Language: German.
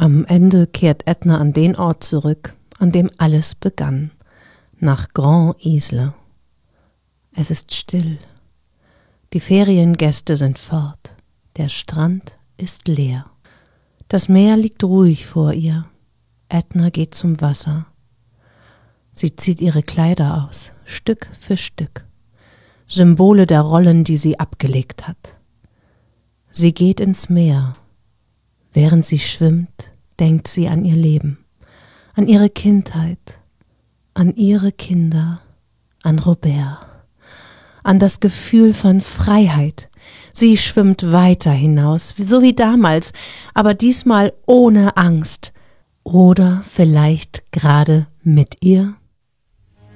Am Ende kehrt Edna an den Ort zurück, an dem alles begann, nach Grand Isle. Es ist still. Die Feriengäste sind fort. Der Strand ist leer. Das Meer liegt ruhig vor ihr. Edna geht zum Wasser. Sie zieht ihre Kleider aus, Stück für Stück. Symbole der Rollen, die sie abgelegt hat. Sie geht ins Meer. Während sie schwimmt, denkt sie an ihr Leben, an ihre Kindheit, an ihre Kinder, an Robert, an das Gefühl von Freiheit. Sie schwimmt weiter hinaus, so wie damals, aber diesmal ohne Angst. Oder vielleicht gerade mit ihr?